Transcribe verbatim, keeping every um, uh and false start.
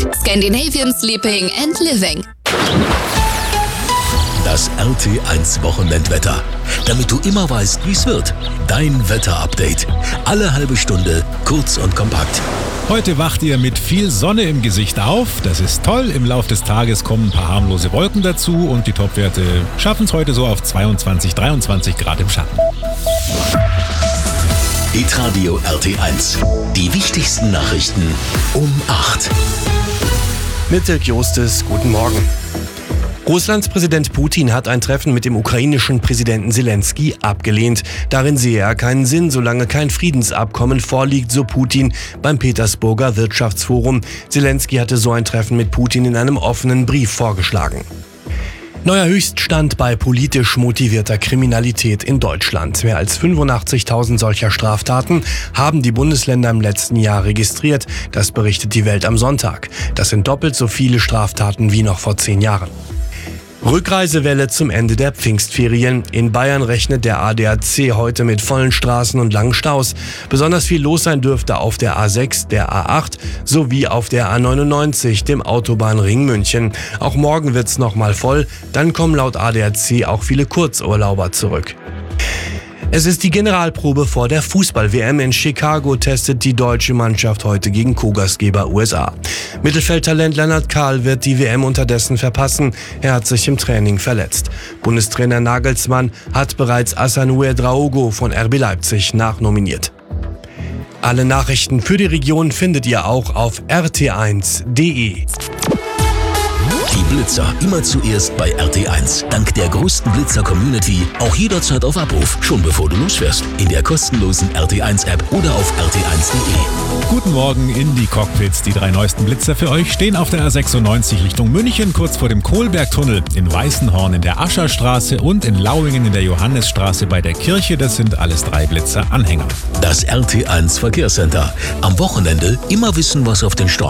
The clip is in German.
Scandinavian Sleeping and Living. Das R T eins Wochenendwetter. Damit du immer weißt, wie es wird. Dein Wetterupdate. Alle halbe Stunde, kurz und kompakt. Heute wacht ihr mit viel Sonne im Gesicht auf. Das ist toll. Im Lauf des Tages kommen ein paar harmlose Wolken dazu und die Topwerte schaffen es heute so auf zweiundzwanzig, dreiundzwanzig Grad im Schatten. Hitradio R T eins. Die wichtigsten Nachrichten um acht. Mit Dirk Jostes, guten Morgen. Russlands Präsident Putin hat ein Treffen mit dem ukrainischen Präsidenten Zelensky abgelehnt. Darin sehe er keinen Sinn, solange kein Friedensabkommen vorliegt, so Putin beim Petersburger Wirtschaftsforum. Zelensky hatte so ein Treffen mit Putin in einem offenen Brief vorgeschlagen. Neuer Höchststand bei politisch motivierter Kriminalität in Deutschland. Mehr als fünfundachtzigtausend solcher Straftaten haben die Bundesländer im letzten Jahr registriert. Das berichtet die Welt am Sonntag. Das sind doppelt so viele Straftaten wie noch vor zehn Jahren. Rückreisewelle zum Ende der Pfingstferien. In Bayern rechnet der A D A C heute mit vollen Straßen und langen Staus. Besonders viel los sein dürfte auf der A sechs, der A acht sowie auf der A neunundneunzig, dem Autobahnring München. Auch morgen wird's nochmal voll. Dann kommen laut A D A C auch viele Kurzurlauber zurück. Es ist die Generalprobe vor der Fußball-W M. In Chicago testet die deutsche Mannschaft heute gegen Co-Gastgeber U S A. Mittelfeldtalent Lennart Kahl wird die W M unterdessen verpassen. Er hat sich im Training verletzt. Bundestrainer Nagelsmann hat bereits Asanoe Ouedraogo von R B Leipzig nachnominiert. Alle Nachrichten für die Region findet ihr auch auf r t eins punkt d e. Die Blitzer immer zuerst bei R T eins. Dank der größten Blitzer-Community auch jederzeit auf Abruf, schon bevor du losfährst. In der kostenlosen R T eins App oder auf r t eins punkt d e. Guten Morgen in die Cockpits. Die drei neuesten Blitzer für euch stehen auf der A sechsundneunzig Richtung München, kurz vor dem Kohlbergtunnel, in Weißenhorn in der Ascherstraße und in Lauingen in der Johannesstraße bei der Kirche. Das sind alles drei Blitzer-Anhänger. Das R T eins Verkehrscenter. Am Wochenende immer wissen, was auf den Straßen